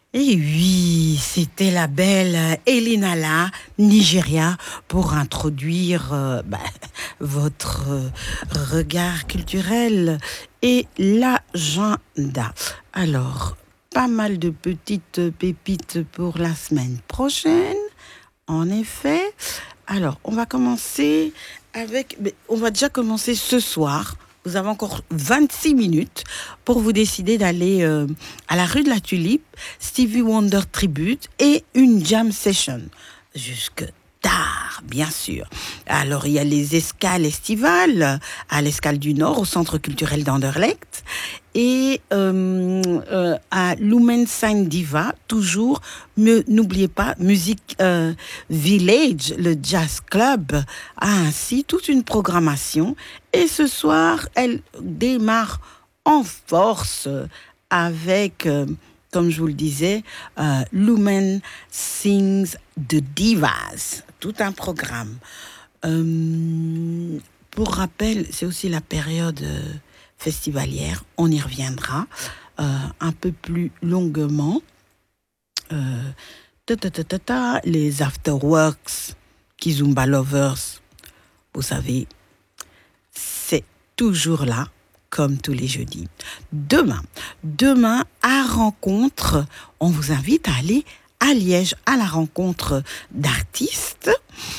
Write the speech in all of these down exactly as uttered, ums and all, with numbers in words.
Et oui, c'était la belle Elinala, Nigeria, pour introduire euh, bah, votre euh, regard culturel et l'agenda. Alors, pas mal de petites pépites pour la semaine prochaine, en effet. Alors, on va commencer avec... mais On va déjà commencer ce soir. Vous avez encore vingt-six minutes pour vous décider d'aller euh, à la rue de la Tulipe, Stevie Wonder Tribute et une jam session. Jusque tard, bien sûr. Alors, il y a les escales estivales à l'escale du Nord, au Centre culturel d'Anderlecht, et euh, euh, à Lumen Sign Diva, toujours, me- n'oubliez pas, Music euh, Village, le jazz club, a ainsi toute une programmation. Et ce soir, elle démarre en force avec, euh, comme je vous le disais, euh, Lumen Sings the Divas, tout un programme. Euh, pour rappel, c'est aussi la période euh, festivalière, on y reviendra euh, un peu plus longuement. Euh, ta, ta, ta, ta, ta, les afterworks, Kizumba Lovers, vous savez, c'est toujours là, comme tous les jeudis. Demain, demain, à rencontre, on vous invite à aller à Liège à la rencontre d'artistes.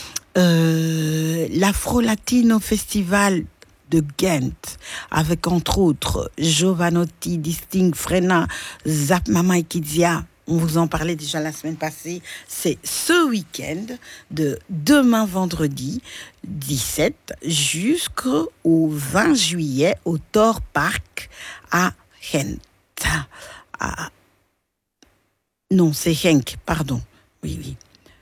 Euh, L'Afro-Latino Festival de Ghent, avec entre autres Giovanotti, Distinct, Frena, Zap Mama et Kidzia. On vous en parlait déjà la semaine passée. C'est ce week-end de demain vendredi dix-sept jusqu'au vingt juillet au Thor Park à Ghent. Ah, non, c'est Genk, pardon. Oui, oui.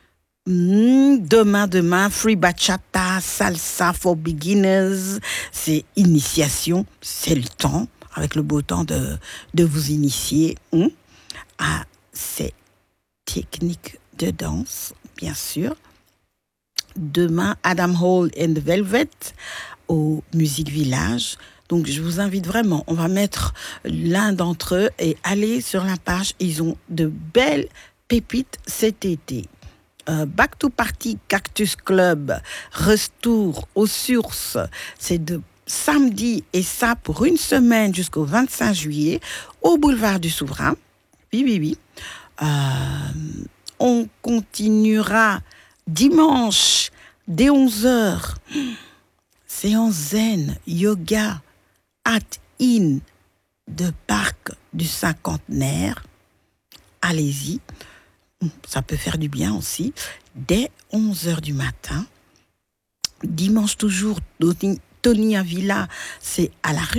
Hmm, demain, demain, free bachata, salsa for beginners, c'est initiation, c'est le temps, avec le beau temps de, de vous initier hmm, à ces techniques de danse, bien sûr. Demain, Adam Hall and the Velvet au Musique Village. Donc, je vous invite vraiment, on va mettre l'un d'entre eux et aller sur la page. Ils ont de belles pépites cet été. Euh, Back to Party Cactus Club, retour aux sources, c'est de samedi et ça pour une semaine jusqu'au vingt-cinq juillet au boulevard du Souverain. Oui, oui, oui. Euh, on continuera dimanche dès onze heures. Séance zen, yoga, at in de parc du cinquantenaire. Allez-y. Ça peut faire du bien aussi, dès onze heures du matin. Dimanche toujours, Tony Avila, c'est à la rue